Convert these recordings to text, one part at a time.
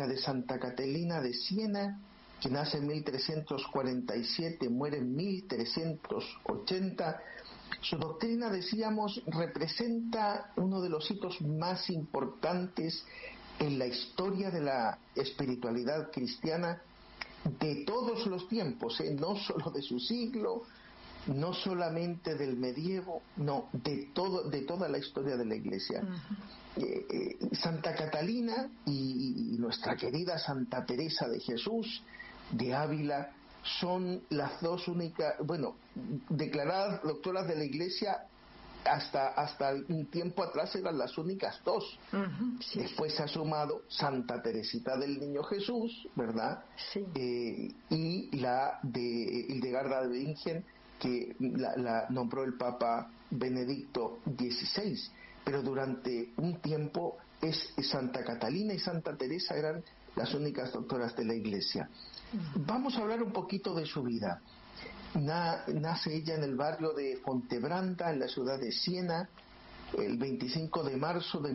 canónica de Santa Catalina de Siena, que nace en 1347, muere en 1380. Su doctrina, decíamos, representa uno de los hitos más importantes en la historia de la espiritualidad cristiana de todos los tiempos, no solo de su siglo, no solamente del medievo, no, de toda la historia de la Iglesia. Santa Catalina y nuestra querida Santa Teresa de Jesús de Ávila son las dos únicas, declaradas doctoras de la Iglesia. Hasta un tiempo atrás eran las únicas dos. Sí. Después se ha sumado Santa Teresita del Niño Jesús, ¿verdad? Sí. Y la de Hildegarda de Bingen, que la nombró el Papa Benedicto XVI. Pero durante un tiempo Santa Catalina y Santa Teresa eran las únicas doctoras de la Iglesia. Vamos a hablar un poquito de su vida. Nace ella en el barrio de Fontebranda, en la ciudad de Siena, el 25 de marzo de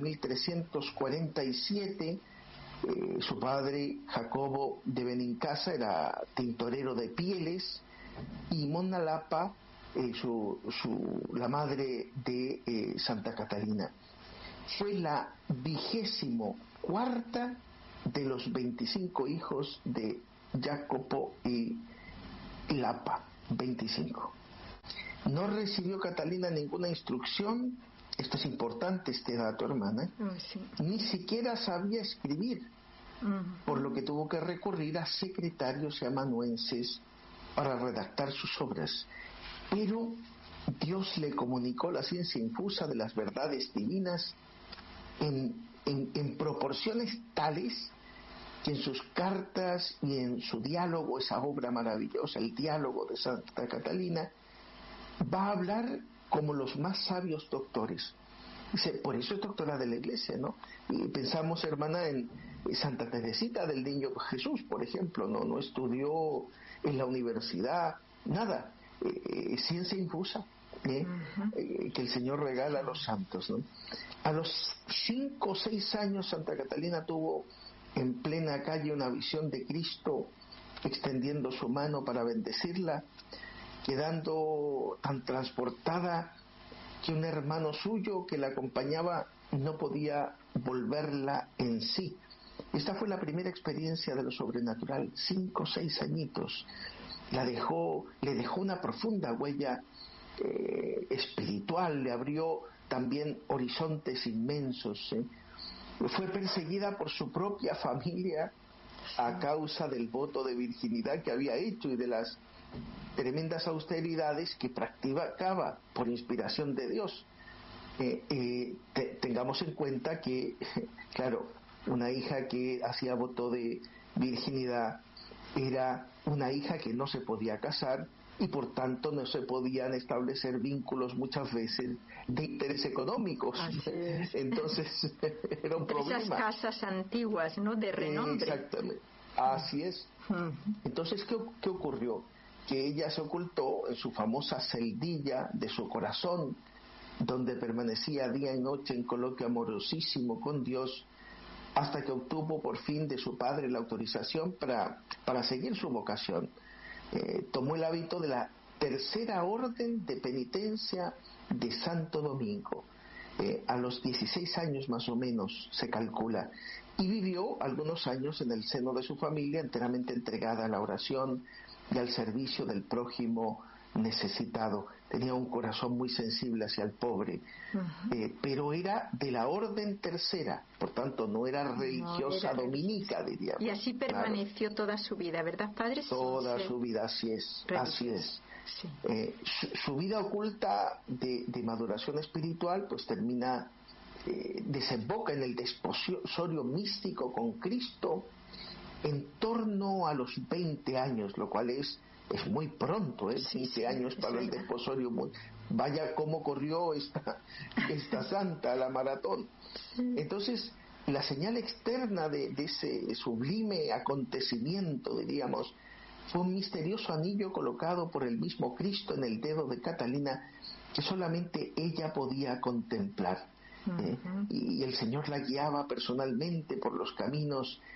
1347. Su padre, Jacobo de Benincasa, era tintorero de pieles, y Monna Lapa, la madre de Santa Catalina. Fue la 24ª de los 25 hijos de Jacopo y Lapa. 25. No recibió Catalina ninguna instrucción, esto es importante, este dato, hermana, sí. Ni siquiera sabía escribir, por lo que tuvo que recurrir a secretarios y amanuenses para redactar sus obras. Pero Dios le comunicó la ciencia infusa de las verdades divinas en proporciones tales que en sus cartas y en su diálogo, esa obra maravillosa, el diálogo de Santa Catalina, va a hablar como los más sabios doctores. Por eso es doctora de la Iglesia, ¿no? Y pensamos, hermana, en Santa Teresita del Niño Jesús, por ejemplo, no estudió en la universidad, nada, ciencia infusa, que el Señor regala a los santos, ¿no? A los 5 o 6 años Santa Catalina tuvo en plena calle una visión de Cristo extendiendo su mano para bendecirla, quedando tan transportada que un hermano suyo que la acompañaba no podía volverla en sí. Esta fue la primera experiencia de lo sobrenatural, 5 o 6 añitos. Le dejó una profunda huella espiritual, le abrió también horizontes inmensos. Fue perseguida por su propia familia a causa del voto de virginidad que había hecho y de las tremendas austeridades que practicaba por inspiración de Dios. Tengamos en cuenta que, claro, una hija que hacía voto de virginidad era una hija que no se podía casar y por tanto no se podían establecer vínculos muchas veces de interés económicos. Entonces era un problema. Esas casas antiguas, ¿no? De renombre. Exactamente, así es. Entonces, ¿qué ocurrió? Que ella se ocultó en su famosa celdilla de su corazón, donde permanecía día y noche en coloquio amorosísimo con Dios, hasta que obtuvo por fin de su padre la autorización para seguir su vocación. Tomó el hábito de la tercera orden de penitencia de Santo Domingo, a los 16 años más o menos se calcula, y vivió algunos años en el seno de su familia enteramente entregada a la oración y al servicio del prójimo necesitado. Tenía un corazón muy sensible hacia el pobre, pero era de la orden tercera, por tanto no era religiosa dominica, diríamos. Y así permaneció toda su vida, ¿verdad, padre? Toda su vida, así es, así es. Sí. Su vida oculta de maduración espiritual pues desemboca en el desposorio místico con Cristo en torno a los 20 años, lo cual es muy pronto, 20 años para el desposorio. Vaya cómo corrió esta santa la maratón. Entonces, la señal externa de ese sublime acontecimiento, diríamos, fue un misterioso anillo colocado por el mismo Cristo en el dedo de Catalina que solamente ella podía contemplar. Y el Señor la guiaba personalmente por los caminos